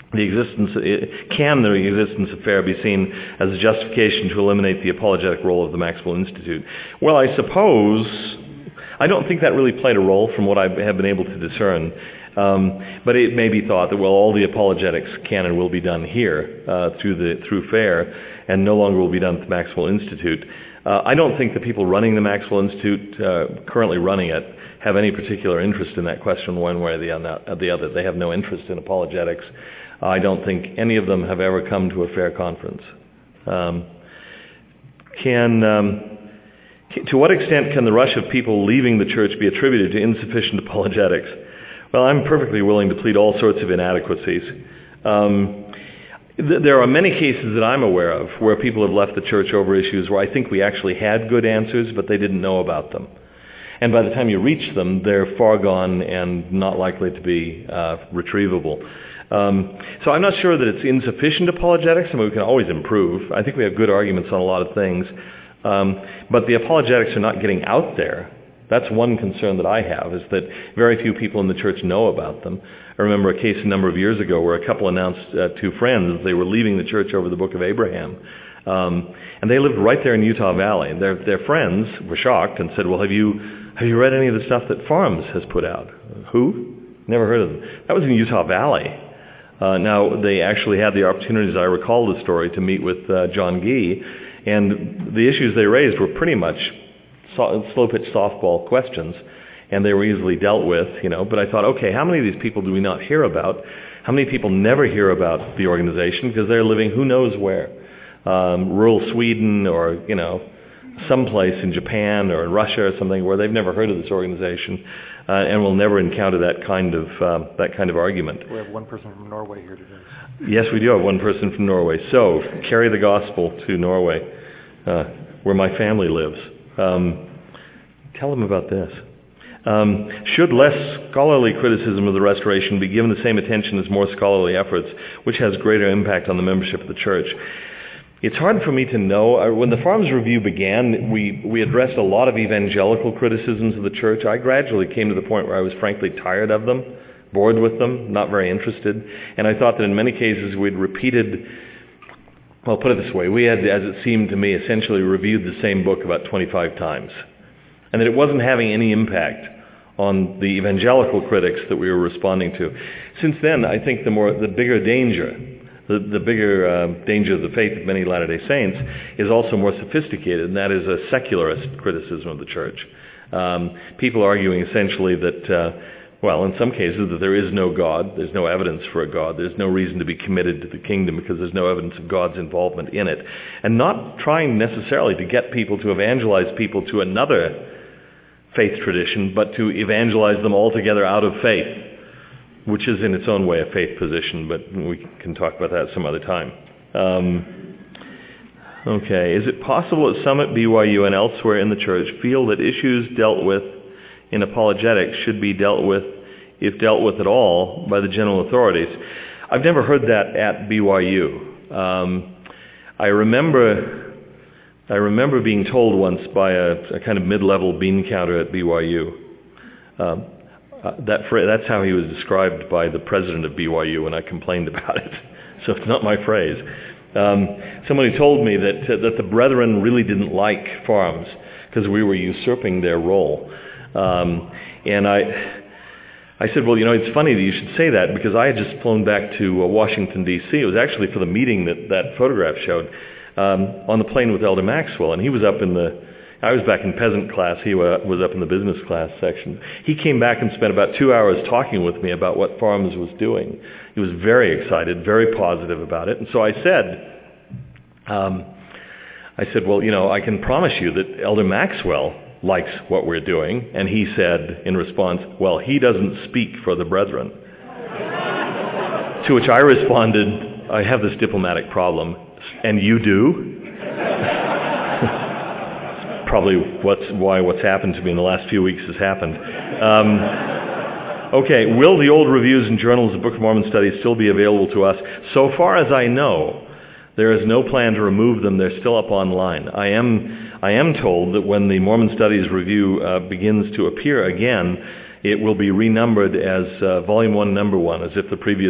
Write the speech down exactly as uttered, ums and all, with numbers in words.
The existence, can the existence of FAIR be seen as a justification to eliminate the apologetic role of the Maxwell Institute? Well, I suppose, I don't think that really played a role from what I have been able to discern. Um, but it may be thought that, well, all the apologetics can and will be done here uh, through the through FAIR, and no longer will be done at the Maxwell Institute. Uh, I don't think the people running the Maxwell Institute, uh, currently running it, have any particular interest in that question one way or the, the other. They have no interest in apologetics. I don't think any of them have ever come to a FAIR conference. Um, can, um, can, to what extent can the rush of people leaving the church be attributed to insufficient apologetics? Well, I'm perfectly willing to plead all sorts of inadequacies. Um, th- there are many cases that I'm aware of where people have left the church over issues where I think we actually had good answers, but they didn't know about them. And by the time you reach them, they're far gone and not likely to be uh, retrievable. Um, so I'm not sure that it's insufficient apologetics. I mean, we can always improve. I think we have good arguments on a lot of things. Um, but the apologetics are not getting out there. That's one concern that I have, is that very few people in the church know about them. I remember a case a number of years ago where a couple announced uh, to friends they were leaving the church over the Book of Abraham. Um, and they lived right there in Utah Valley. Their, their friends were shocked and said, well, have you, have you read any of the stuff that Farms has put out? Who? Never heard of them. That was in Utah Valley. Uh, now, they actually had the opportunity, as I recall the story, to meet with uh, John Gee, and the issues they raised were pretty much so- slow-pitch softball questions, and they were easily dealt with, you know. But I thought, okay, how many of these people do we not hear about? How many people never hear about the organization because they're living who knows where? Um, rural Sweden, or, you know, someplace in Japan or in Russia or something where they've never heard of this organization. Uh, and will never encounter that kind of uh, that kind of argument. We have one person from Norway here today. Yes, we do have one person from Norway. So carry the gospel to Norway, uh, where my family lives. Um, tell them about this. Um, should less scholarly criticism of the Restoration be given the same attention as more scholarly efforts, which has greater impact on the membership of the church? It's hard for me to know. When the Farms Review began, we, we addressed a lot of evangelical criticisms of the church. I gradually came to the point where I was frankly tired of them, bored with them, not very interested. And I thought that in many cases we'd repeated, well, put it this way, we had, as it seemed to me, essentially reviewed the same book about twenty-five times. And that it wasn't having any impact on the evangelical critics that we were responding to. Since then, I think the more, the bigger danger The, the bigger uh, danger of the faith of many Latter-day Saints is also more sophisticated, and that is a secularist criticism of the church. Um, people arguing essentially that, uh, well, in some cases, that there is no God, there's no evidence for a God, there's no reason to be committed to the kingdom because there's no evidence of God's involvement in it, and not trying necessarily to get people to evangelize people to another faith tradition, but to evangelize them altogether out of faith, which is in its own way a faith position, but we can talk about that some other time. Um, okay, is it possible that some at B Y U and elsewhere in the church feel that issues dealt with in apologetics should be dealt with, if dealt with at all, by the general authorities? I've never heard that at B Y U. Um, I remember, I remember being told once by a, a kind of mid-level bean counter at B Y U. Um, Uh, that fra- that's how he was described by the president of B Y U when I complained about it. So it's not my phrase. Um, somebody told me that uh, that the brethren really didn't like Farms because we were usurping their role. Um, and I I said, well, you know, it's funny that you should say that because I had just flown back to uh, Washington, D C It was actually for the meeting that that photograph showed, um, on the plane with Elder Maxwell. And he was up in the I was back in peasant class. He was up in the business class section. He came back and spent about two hours talking with me about what Farms was doing. He was very excited, very positive about it. And so I said, um, I said, well, you know, I can promise you that Elder Maxwell likes what we're doing. And he said in response, well, he doesn't speak for the brethren. To which I responded, I have this diplomatic problem, and you do? Probably what's why what's happened to me in the last few weeks has happened. Um, okay, will the old reviews and journals of Book of Mormon studies still be available to us? So far as I know, there is no plan to remove them. They're still up online. I am I am told that when the Mormon Studies Review uh, begins to appear again, it will be renumbered as uh, Volume one, Number one, as if the previous